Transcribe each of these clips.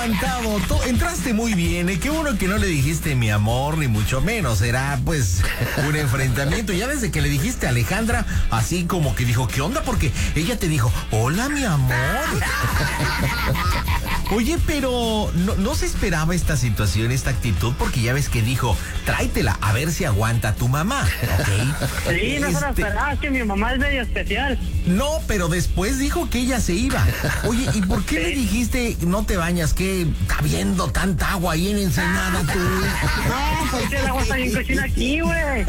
aguantado. Entraste muy bien, ¿eh? Qué bueno que no le dijiste mi amor, ni mucho menos. Era, pues, un enfrentamiento. Ya desde que le dijiste a Alejandra, así como que dijo, ¿qué onda? Porque ella te dijo, hola, mi amor. Oye, pero no se esperaba esta situación, esta actitud, porque ya ves que dijo, tráetela, a ver si aguanta tu mamá, ¿ok? Sí, no se la esperaba, es que mi mamá es medio especial. No, pero después dijo que ella se iba. Oye, ¿y por qué le dijiste no te bañas? ¿Qué está viendo tanta agua ahí en Ensenada tú? No, porque el agua está bien cochina aquí, güey.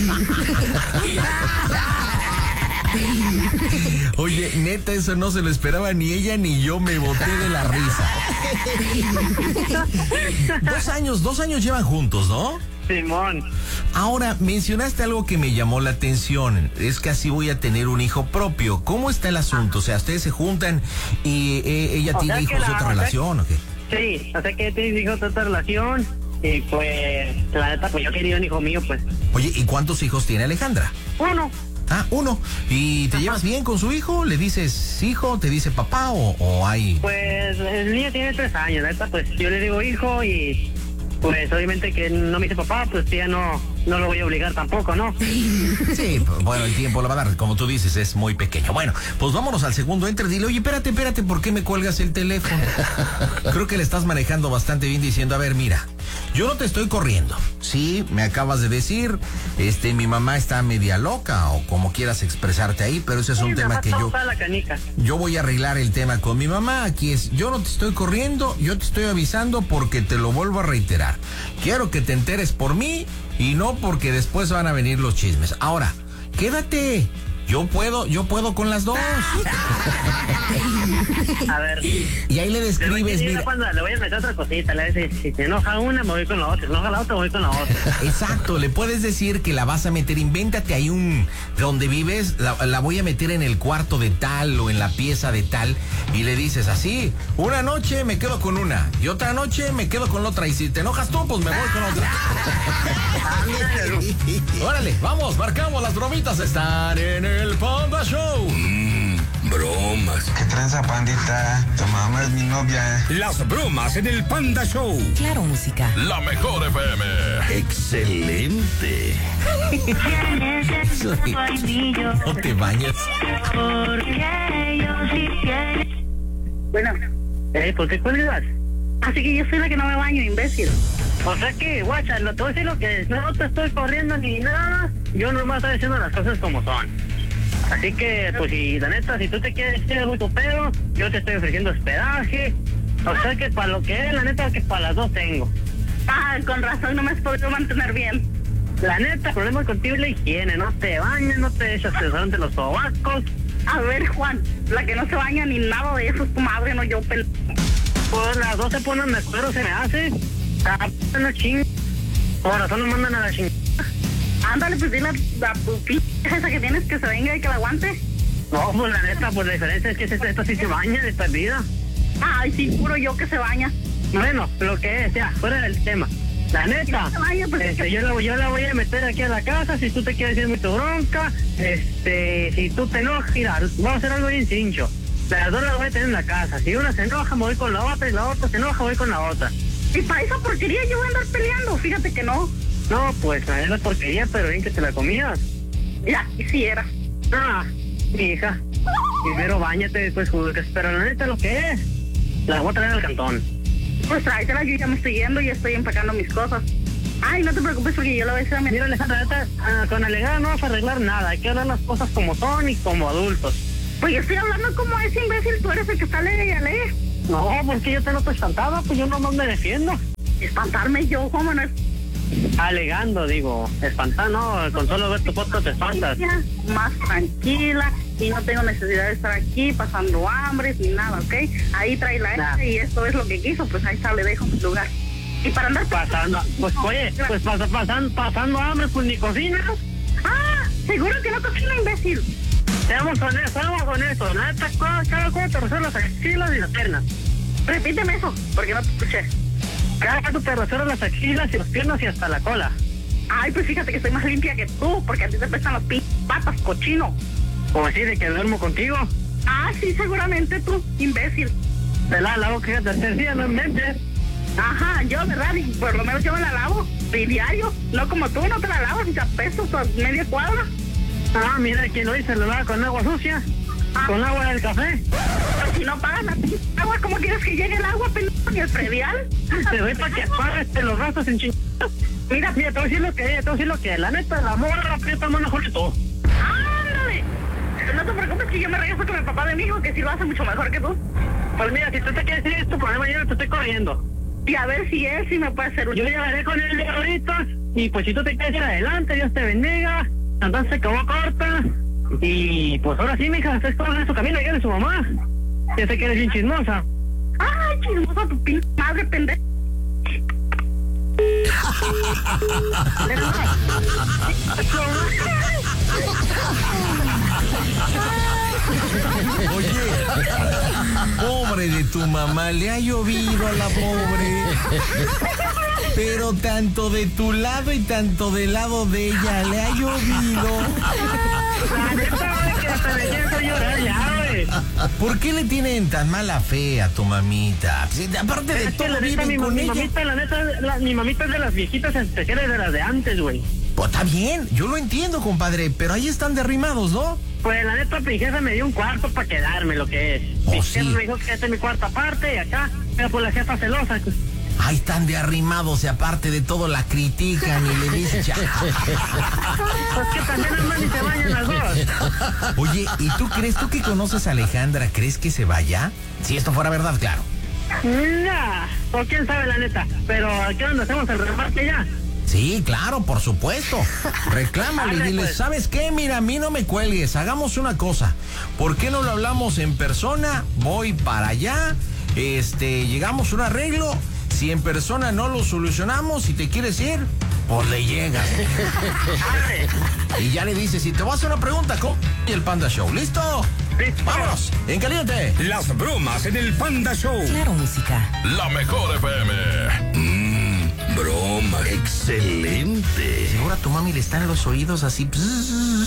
Oye, neta, eso no se lo esperaba ni ella ni yo, me boté de la risa. 2 años llevan juntos, ¿no? Simón. Ahora, mencionaste algo que me llamó la atención, es que así voy a tener un hijo propio. ¿Cómo está el asunto? O sea, ustedes se juntan y ella tiene hijos de otra relación, ¿o qué? Sí, o sea que tiene hijos de otra relación y pues, la neta, pues yo quería un hijo mío, pues. Oye, ¿y cuántos hijos tiene Alejandra? 1. Ah, 1. ¿Y te llevas bien con su hijo? ¿Le dices hijo? ¿Te dice papá o hay...? Pues el niño tiene 3 años, neta, pues yo le digo hijo y pues obviamente que no me dice papá, pues ya no lo voy a obligar tampoco, ¿no? Sí, bueno, el tiempo lo va a dar, como tú dices, es muy pequeño. Bueno, pues vámonos al segundo enter. Dile, oye, espérate, ¿por qué me cuelgas el teléfono? Creo que le estás manejando bastante bien diciendo, a ver, mira, yo no te estoy corriendo. Sí, me acabas de decir, mi mamá está media loca o como quieras expresarte ahí, pero ese es un tema que yo voy a arreglar el tema con mi mamá. Aquí es, yo no te estoy corriendo, yo te estoy avisando porque te lo vuelvo a reiterar. Quiero que te enteres por mí y no porque después van a venir los chismes. Ahora, quédate. Yo puedo con las dos. A ver. Y ahí le describes, mira. Cuando le voy a meter otra cosita, le voy a decir, si te enoja una, me voy con la otra. Si te enoja la otra, me voy con la otra. Exacto, le puedes decir que la vas a meter, invéntate ahí donde vives, la voy a meter en el cuarto de tal o en la pieza de tal, y le dices así, una noche me quedo con una, y otra noche me quedo con la otra, y si te enojas tú, pues me voy con otra. Órale, vamos, marcamos, las bromitas están en el Panda Show. Bromas. ¿Qué tranza, pandita? Tu mamá es mi novia. Las bromas en el Panda Show. Claro, música. La mejor FM. Excelente. No te bañas. Bueno. ¿Por qué cuelgas? Así que yo soy la que no me baño, imbécil. O sea que, guacha, te voy a decir lo que es. No te estoy corriendo ni nada. Yo nomás estoy diciendo las cosas como son. Así que, pues, si la neta, si tú te quieres decir algo tu pedo, yo te estoy ofreciendo hospedaje. O sea que para lo que es, la neta, que para las dos tengo. Ah, con razón, no me has podido mantener bien. La neta, el problema contigo es la higiene. No te bañas, no te echas desodorante en los sobacos. A ver, Juan, la que no se baña ni nada de eso es tu madre, no yo, Pues las dos se ponen de acuerdo, se me hace. No ching. Corazón nos mandan a la ching. Ándale, pues dile la pupita esa que tienes que se venga y que la aguante. No, pues la neta, pues la diferencia es que esta sí se baña de perdida. Ay, sí, juro yo que se baña. Bueno, lo que es, ya, fuera del tema. La neta, vaya, pues yo la voy a meter aquí a la casa, si tú te quieres decirme tu bronca, si tú te enojas, mira, vamos a hacer algo bien cincho. Las dos las voy a tener en la casa. Si una se enoja, me voy con la otra, y la otra se enoja, voy con la otra. Y para esa porquería yo voy a andar peleando, fíjate que no. No, pues no es la porquería, pero bien que te la comías. Ya quisiera. Ah, mi hija. Primero bañate, después juzgas. Pero la neta lo que es, la voy a traer al cantón. Pues tráetela, yo ya me estoy yendo y estoy empacando mis cosas. Ay, no te preocupes porque yo la voy a hacer. Mira, Alejandra, neta, con Alejandra no vas a arreglar nada. Hay que hablar las cosas como son y como adultos. Pues yo estoy hablando como ese imbécil, tú eres el que está lee y lee. No, porque yo te noto espantada, pues yo nomás me defiendo. Espantarme yo, ¿cómo no es? Alegando, digo, espantar, no, con solo ver tu foto te espantas. Más tranquila y no tengo necesidad de estar aquí pasando hambre ni nada, ¿ok? Ahí trae la y esto es lo que quiso, pues ahí está, le dejo mi lugar. Y para andar pasando, pues oye, pues pasando hambre, pues ni cocinas. Ah, seguro que no cocina, imbécil. Seamos honestos, la neta, cada cosa te resuelve las axilas y las piernas. Repíteme eso, porque no te escuché. Cada rato te resuelve las axilas y las piernas y hasta la cola. Ay, pues fíjate que estoy más limpia que tú, porque a ti te pesan las patas, cochino. ¿Cómo así, de que duermo contigo? Ah, sí, seguramente tú, imbécil. Te la lavo que tercer día, no inventes. Ajá, yo, ¿verdad? Y por lo menos yo me la lavo diario. No como tú, no te la lavas, ya pesos a media cuadra. Ah, mira, quien lo dice, lo lava con agua sucia. Con agua del café. Pero si no pagas la agua, ¿cómo quieres que llegue el agua, pendejo, ni el predial? Te doy para que pagues los gastos en chingados. Mira, te voy a decir lo que, la neta, la morra aprieta más mejor que todo. ¡Ándale! No te preocupes que yo me regreso con el papá de mi hijo, que sí lo hace mucho mejor que tú. Pues mira, si tú te quieres decir tu problema, yo te estoy corriendo. Y a ver si él sí me puede hacer un... Yo llegaré con él de ahorita, y pues si tú te quieres ir adelante, Dios te bendiga. Entonces se acabó corta. Y pues ahora sí, mija, estás en su camino, ya de su mamá. Ya sé que eres bien chismosa. ¡Ay, chismosa tu pinche madre, pendejo! Oye, pobre de tu mamá, le ha llovido a la pobre. Pero tanto de tu lado y tanto del lado de ella, le ha llovido. La neta, que hasta me quiero llorar ya, güey. ¿Por qué le tienen tan mala fe a tu mamita? Si, aparte de Es que todo, la neta, viven mi con ella. mamita, la neta, mi mamita es de las viejitas especiales de las de antes, güey. Pues está bien, yo lo entiendo, compadre, pero ahí están derrimados, ¿no? Pues la neta, princesa me dio un cuarto para quedarme, lo que es. Oh, Mi sí. jefa me dijo que esta es mi cuarta parte y acá, pero pues la jefa celosa. Ahí están de arrimados y aparte de todo la critican y le dicen ya. Pues que también andan y se bañan las dos. Oye, ¿y tú que conoces a Alejandra, crees que se vaya? Si esto fuera verdad, claro. Nah, o quién sabe la neta, pero ¿qué onda? ¿Hacemos el remate ya? Sí, claro, por supuesto. Reclámale y Dale, dile, pues. ¿sabes qué? Mira, a mí no me cuelgues, hagamos una cosa. ¿Por qué no lo hablamos en persona? Voy para allá, llegamos a un arreglo. Si en persona no lo solucionamos, si te quieres ir, pues le llegas. Y ya le dices, si te voy a hacer una pregunta, y el Panda Show, ¿listo? Listo. ¡Vámonos! ¡En caliente! Las bromas en el Panda Show. Claro, música. La mejor FM. Broma. Excelente. Seguro a tu mami le están los oídos así.